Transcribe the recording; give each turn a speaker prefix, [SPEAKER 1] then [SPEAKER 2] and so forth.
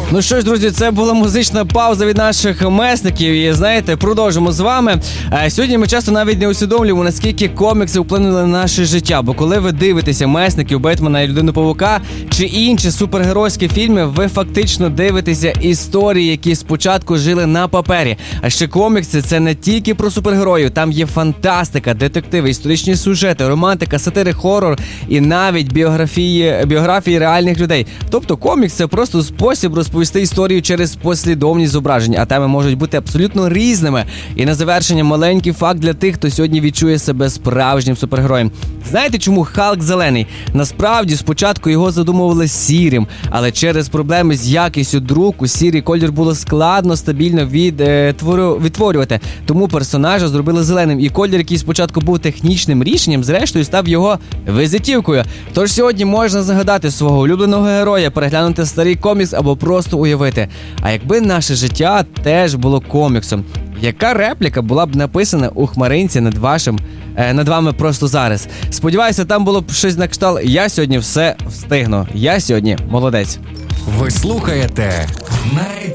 [SPEAKER 1] Ну що ж, друзі, це була музична пауза від наших месників. І, знаєте, продовжимо з вами. Сьогодні ми часто навіть не усвідомлюємо, наскільки комікси вплинули на наше життя. Бо коли ви дивитеся Месників, Бетмена і Людину-павука чи інші супергеройські фільми, ви фактично дивитеся історії, які спочатку жили на папері. А ще комікси – це не тільки про супергероїв. Там є фантастика, детективи, історичні сюжети, романтика, сатири, хорор і навіть біографії реальних людей. Тобто комікс – це просто спосіб розповісти історію через послідовність зображень, а теми можуть бути абсолютно різними. І на завершення маленький факт для тих, хто сьогодні відчує себе справжнім супергероєм. Знаєте, чому Халк зелений? Насправді, спочатку його задумували сірим, але через проблеми з якістю друку сірий колір було складно стабільно відтворювати. Тому персонажа зробили зеленим, і колір, який спочатку був технічним рішенням, зрештою став його визитівкою. Тож сьогодні можна згадати свого улюбленого героя, переглянути старий комікс або просто уявити, а якби наше життя теж було коміксом, яка репліка була б написана у хмаринці над вами просто зараз? Сподіваюся, там було б щось на кшталт «Я сьогодні все встигну». Я сьогодні молодець.
[SPEAKER 2] Ви слухаєте